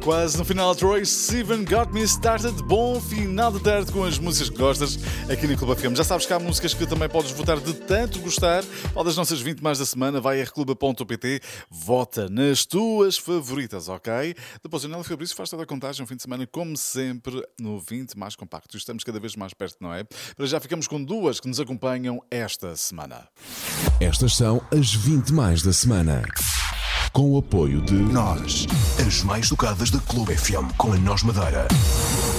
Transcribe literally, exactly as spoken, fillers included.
Quase no final, Troye Sivan Got Me Started. Bom final de tarde com as músicas que gostas aqui no Clube F M. Já sabes que há músicas que também podes votar de tanto gostar. Qual das nossas vinte mais da semana? Vai a r clube ponto p t, vota nas tuas favoritas, ok? Depois o Nélio Fabrício faz toda a contagem, um fim de semana, como sempre, no vinte mais compacto. Estamos cada vez mais perto, não é? Para já ficamos com duas que nos acompanham esta semana. Estas são as vinte mais da semana. Com o apoio de Nós, as mais tocadas da Clube F M, com a Nós Madeira.